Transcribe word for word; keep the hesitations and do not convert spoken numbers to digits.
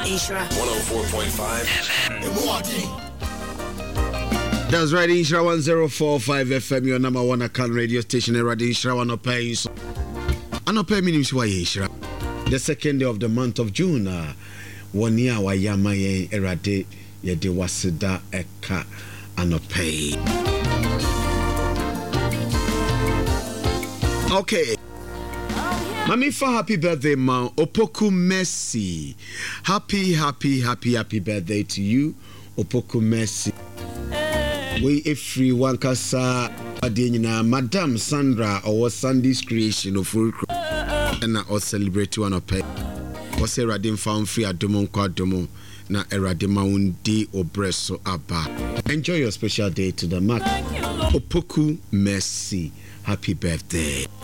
Ishra one oh four point five That's right, Ishra one oh four point five F M, your number one account radio station. Eradi Ishra one pay so. Anope means why Ishra. The second day of the month of June. Uh, one year wa yama ye erade ye de wasida eka anope. Okay. Mami for happy birthday, ma. Opoku Messi. Happy, happy, happy, happy birthday to you, Opoku Messi. We every one kasa adina Madam Sandra or Sunday's creation of full and I also celebrate one of pay. Was a radim found free at Domon Quadomo na eradima undi obreso abba. Enjoy your special day to the mark. Opoku Messi. Happy birthday.